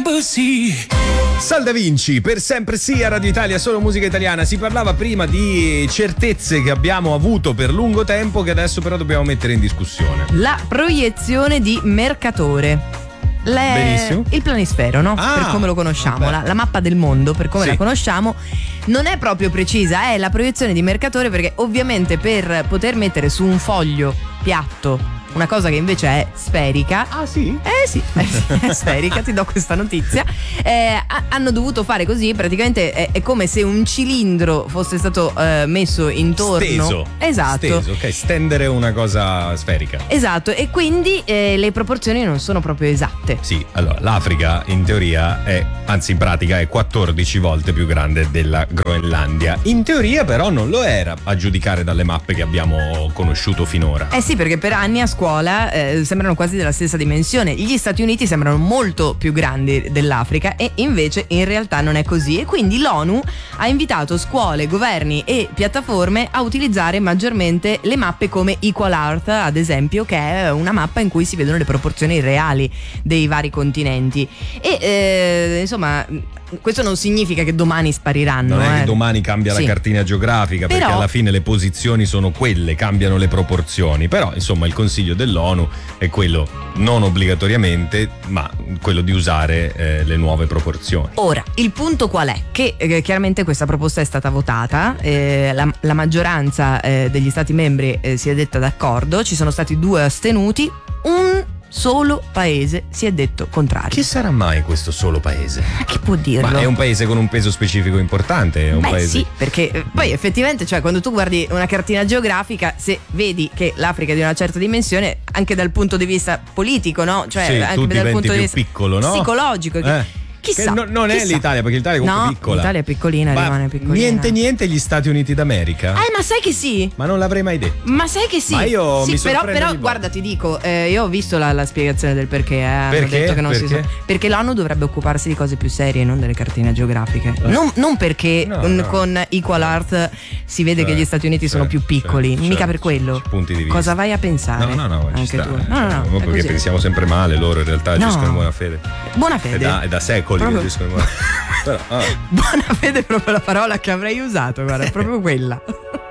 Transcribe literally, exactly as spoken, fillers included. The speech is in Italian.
sempre sì. Sal Da Vinci, per sempre sì a Radio Italia, solo musica italiana. Si parlava prima di certezze che abbiamo avuto per lungo tempo, che adesso però dobbiamo mettere in discussione. La proiezione di Mercatore. Le... Benissimo. Il planisfero, no? Ah, per come lo conosciamo, la, la mappa del mondo, per come sì. la conosciamo, non è proprio precisa, è la proiezione di Mercatore, perché ovviamente per poter mettere su un foglio piatto una cosa che invece è sferica. Ah sì? Eh sì, è sferica, ti do questa notizia. Eh, hanno dovuto fare così, praticamente è, è come se un cilindro fosse stato eh, messo intorno. Steso. Esatto. Steso, ok, stendere una cosa sferica. Esatto, e quindi eh, le proporzioni non sono proprio esatte. Sì, allora l'Africa in teoria è, anzi in pratica è quattordici volte più grande della Groenlandia. In teoria però non lo era, a giudicare dalle mappe che abbiamo conosciuto finora. Eh sì, perché per anni a scuola eh, sembrano quasi della stessa dimensione. Gli Stati Uniti sembrano molto più grandi dell'Africa e invece in realtà non è così, e quindi l'ONU ha invitato scuole, governi e piattaforme a utilizzare maggiormente le mappe come Equal Earth, ad esempio, che è una mappa in cui si vedono le proporzioni reali dei vari continenti. E eh, insomma, questo non significa che domani spariranno. Non è eh. che domani cambia Sì. la cartina geografica, Però, perché alla fine le posizioni sono quelle, cambiano le proporzioni. Però insomma il consiglio dell'ONU è quello, non obbligatoriamente, ma quello di usare eh, le nuove proporzioni. ora, il punto qual è? Che eh, chiaramente questa proposta è stata votata, eh, la, la maggioranza eh, degli stati membri eh, si è detta d'accordo, ci sono stati due astenuti, un solo paese si è detto contrario. Chi sarà mai questo solo paese? Ma chi può dirlo? Ma è un paese con un peso specifico importante, è un Beh paese... sì, perché eh, poi effettivamente, cioè, quando tu guardi una cartina geografica, se vedi che l'Africa è di una certa dimensione, anche dal punto di vista politico, no? Cioè, Sì, anche tu dal diventi punto di più vista piccolo, no? psicologico, che- Eh. chissà. Che no- non è chissà. l'Italia, perché l'Italia è comunque no, piccola. l'Italia è piccolina, Ma rimane piccolina. niente niente gli Stati Uniti d'America? Eh, ma sai che sì? Ma non l'avrei mai detto. Ma sai che sì? Ma io sì, mi però, sorprendo però ogni guarda, volta. ti dico, eh, io ho visto la, la spiegazione del perché. Eh, hanno Perché? detto che non Perché? si so- perché l'ONU dovrebbe occuparsi di cose più serie, non delle cartine geografiche. Non, non perché No, con, no. con Equal Earth si vede Cioè, che gli Stati Uniti sono cioè, più piccoli, cioè, mica cioè, per quello. punti di vista. Cosa vai a pensare? No, no, no, ci Anche sta, tu. eh, No, no, no. cioè, è perché così. pensiamo sempre male, loro in realtà No. agiscono in buona fede. Buona È fede. da, è da secoli Proprio- che agiscono in buona fede. Però, ah. Buona fede è proprio la parola che avrei usato, guarda, è proprio quella.